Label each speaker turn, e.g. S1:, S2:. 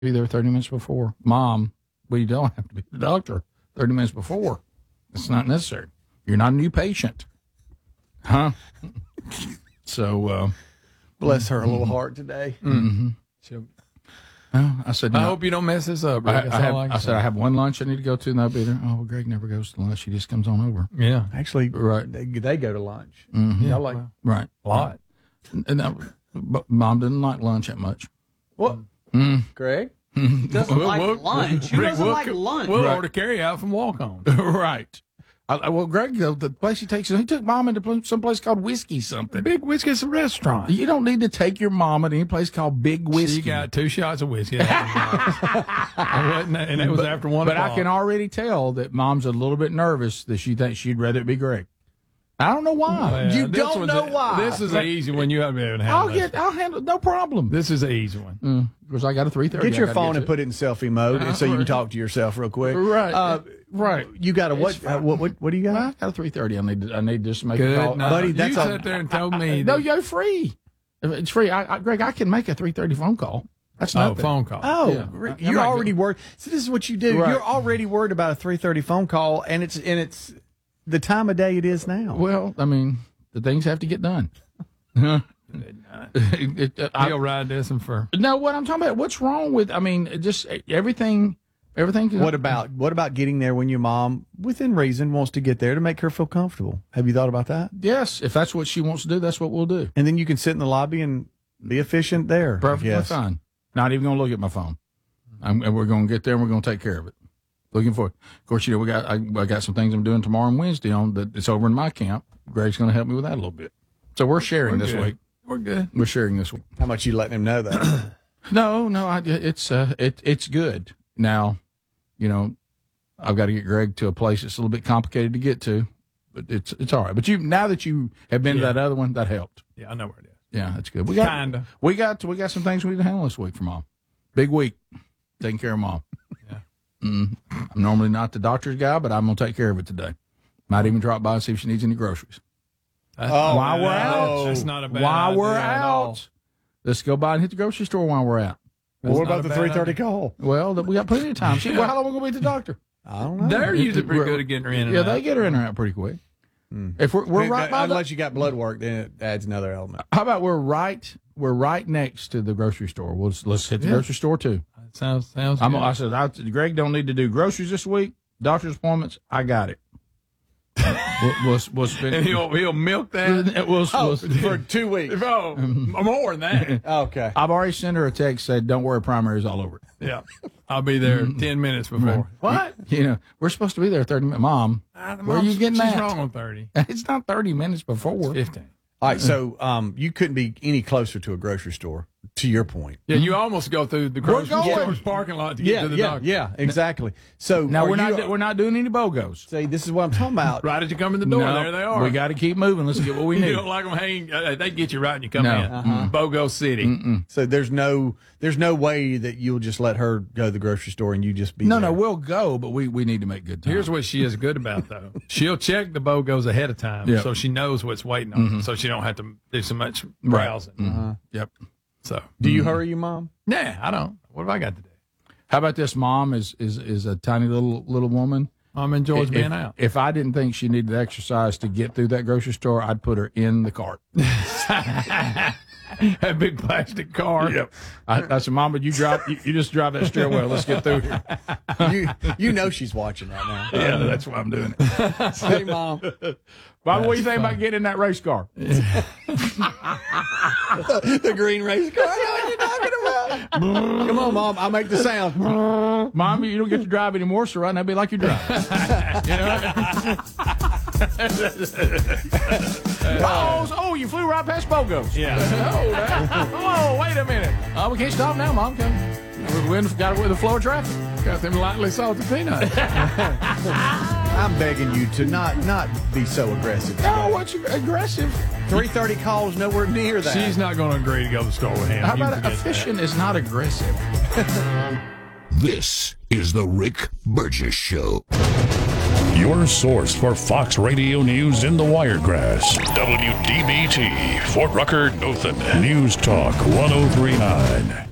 S1: be there 30 minutes before. Mom, we don't have to be the doctor 30 minutes before. It's not necessary. You're not a new patient. Huh? So,
S2: bless her little heart today.
S1: Mm-hmm. I said,
S3: I hope you don't mess this up. Rick.
S1: I said, I have one lunch I need to go to, and they'll be there. Oh, well, Greg never goes to lunch. He just comes on over.
S3: Yeah.
S2: Actually,
S1: right.
S2: They go to lunch.
S1: Mm-hmm.
S2: Y'all like
S1: right.
S3: A lot.
S1: But Mom didn't like lunch that much.
S2: What? Greg?
S4: Doesn't like lunch. Who doesn't like lunch?
S3: We'll order carry out from Walk-On.
S1: Right. Well, Greg, the place he took Mom into some place called Whiskey something.
S3: Big Whiskey's a restaurant.
S1: You don't need to take your mom at any place called Big Whiskey.
S3: She got 2 shots of whiskey. And that was after 1
S1: But
S3: o'clock.
S1: I can already tell that Mom's a little bit nervous that she thinks she'd rather it be Greg. I don't know why.
S3: Well,
S2: you don't know why.
S3: This is an easy one. You haven't been able to handle.
S1: I'll handle it. No problem.
S3: This is an easy one.
S1: Because I got a 3:30.
S2: Get your phone and put it in selfie mode, and so you can talk to yourself real quick.
S1: Right. Right.
S2: You got a what? What do you got?
S1: Well, I got a 3:30. I need to just make
S3: Good
S1: a call.
S3: night.
S2: Buddy,
S3: You
S2: that's
S3: sat there and told me.
S1: No, you're free. It's free. Greg, I can make a 3:30 phone call. That's not
S3: phone call.
S2: Oh,
S1: Yeah.
S2: you're already worried. So this is what you do.
S1: Right.
S2: You're already worried about a 3:30 phone call, and it's the time of day it is now.
S1: Well, I mean, the things have to get done.
S3: He'll ride this and for.
S1: No, what I'm talking about, what's wrong with, I mean, just everything.
S2: What about getting there when your mom, within reason, wants to get there to make her feel comfortable? Have you thought about that?
S1: Yes, if that's what she wants to do, that's what we'll do.
S2: And then you can sit in the lobby and be efficient there.
S1: Perfectly fine. Not even going to look at my phone. And we're going to get there and we're going to take care of it. Looking forward. Of course, I got some things I'm doing tomorrow and Wednesday on that. It's over in my camp. Greg's going to help me with that a little bit. So we're sharing this week.
S3: We're good.
S1: We're sharing this week.
S2: How much you letting him know that?
S1: No, it's good. Now, I've got to get Greg to a place that's a little bit complicated to get to, but it's all right. But now that you have been to that other one, that helped.
S3: Yeah, I know where it is.
S1: Yeah, that's good. We got some things we need to handle this week for Mom. Big week, taking care of Mom.
S3: Yeah.
S1: I'm normally not the doctor's guy, but I'm gonna take care of it today. Might even drop by and see if she needs any groceries.
S3: While
S1: we're out.
S3: That's not a bad
S1: While we're
S3: idea at all.
S1: out, let's go by and hit the grocery store while we're out.
S2: Well, what about
S3: not
S2: the
S3: a bad
S2: 3:30
S3: idea.
S2: call?
S1: Well, we got plenty of time. How long are we gonna be at the doctor?
S2: I don't know.
S3: They're usually pretty good at getting her in and
S1: Yeah,
S3: out.
S1: they get her in and out pretty quick. If we're right by
S2: unless you got blood work, then it adds another element.
S1: how about we're right next to the grocery store. Let's hit the grocery store too.
S3: Sounds good.
S1: I said, Greg don't need to do groceries this week. Doctor's appointments, I got it. we'll spend.
S3: And he'll milk that.
S2: For 2 weeks.
S3: Oh, more than that.
S2: Okay.
S1: I've already sent her a text said, "Don't worry, primary's all over it."
S3: Yeah, I'll be there 10 minutes before.
S1: What? We're supposed to be there 30 minutes. Mom, where are you getting
S3: She's
S1: that?
S3: wrong on 30.
S1: It's not 30 minutes before.
S3: 15.
S2: All right, so you couldn't be any closer to a grocery store, to your point.
S3: Yeah, you almost go through the grocery
S1: going.
S3: store's parking lot to get to the doctor.
S2: Yeah, exactly. So
S1: Now we're
S2: you-
S1: not doing any BOGOs.
S2: See, this is what I'm talking about.
S3: Right as you come in the door, there they are.
S1: We got to keep moving. Let's get what we
S3: You
S1: need.
S3: don't like them hanging. They get you right when you come
S1: No.
S3: in. BOGO City.
S2: So there's no way that you'll just let her go to the grocery store and you just be
S1: No,
S2: there.
S1: we'll go, but we need to make good time.
S3: Here's what she is good about, though. She'll check the BOGOs ahead of time,
S1: Yep.
S3: so she knows what's waiting on her, so she don't have to do so much browsing.
S1: Yep.
S3: So,
S2: Do you hurry your mom?
S3: nah, I don't. What have I got to do?
S1: How about this? Mom is a tiny little woman.
S3: Mom enjoys
S1: If-
S3: being out.
S1: If I didn't think she needed exercise to get through that grocery store, I'd put her in the cart.
S3: That big plastic car.
S1: Yep. I said, Mama, you just drive that stairwell. Let's get through here.
S2: You know she's watching right now.
S1: Yeah, that's why I'm doing it.
S2: Hey, Mom.
S1: Mama, what do you think about getting in that race car?
S2: The green race car. I know what you're talking about. Come on, Mom. I'll make the sound.
S1: Mom, you don't get to drive anymore, so right now be like you drive. Oh, you flew right past BOGOs.
S3: Yeah.
S1: Oh, wait a minute. Oh, we can't stop now, Mom. Come. Got with the flow of traffic.
S3: Got them lightly salted peanuts.
S2: I'm begging you to not be so aggressive.
S1: No, what's aggressive?
S2: 3:30 calls nowhere near that.
S3: She's not going to agree to go to the store with him.
S1: How
S3: You
S1: about
S3: forget
S1: efficient is not aggressive?
S5: This is the Rick Burgess Show.
S6: Your source for Fox Radio News in the Wiregrass. WDBT, Fort Rucker, Dothan. News Talk 1039.